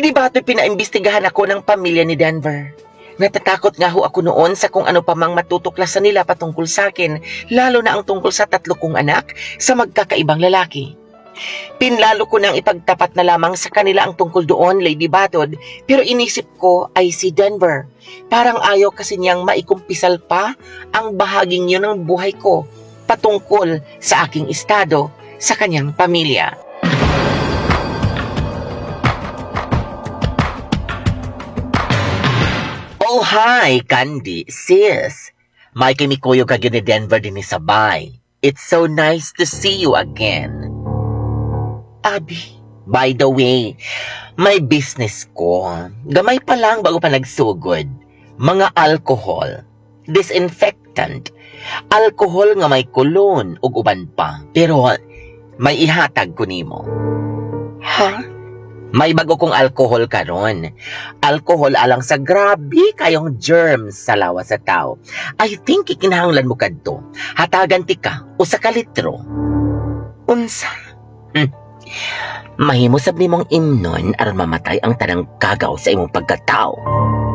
Di ba ito'y pinaimbestigahan ako ng pamilya ni Denver? Natatakot nga ho ako noon sa kung ano pa mang matutuklasan nila patungkol sa akin, lalo na ang tungkol sa 3 kong anak sa magkakaibang lalaki. Pinlalo ko nang ipagtapat na lamang sa kanila ang tungkol doon, Lady Batod, pero inisip ko ay si Denver. Parang ayaw kasi niyang maikumpisal pa ang bahaging yun ng buhay ko patungkol sa aking estado sa kanyang pamilya. Oh, hi, Candy, sis. May kimikuyo ka ni Denver din sa bay. It's so nice to see you again. Abi, by the way, may business ko. Gamay pa lang bago pa nagsugod. Mga alcohol, disinfectant, alcohol nga may kulon ug uban pa. Pero may ihatag ko nimo. Ha? May bago kong alcohol karon. Alcohol alang sa grabe kayong germs sa lawas sa tao. I think ikinahanglan mo kadto. Hatagan ti ka usa ka litro. Unsa? Mahimo sab nimong imnon aron mamatay ang tanang kagaw sa imong pagkatao.